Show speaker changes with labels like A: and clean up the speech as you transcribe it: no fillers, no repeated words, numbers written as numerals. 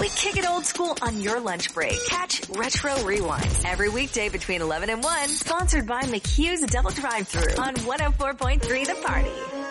A: We kick it old school on your lunch break. Catch Retro Rewind every weekday between 11 and 1. Sponsored by McHugh's Double Drive-Thru on 104.3 The Party.